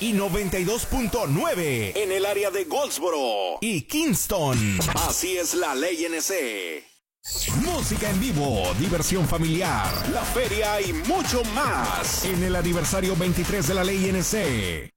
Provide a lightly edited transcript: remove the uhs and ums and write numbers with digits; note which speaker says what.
Speaker 1: y 92.9 en el área de Goldsboro y Kingston. Así es la Ley NC. Música en vivo, diversión familiar, la feria y mucho más en el aniversario 23 de la Ley NC.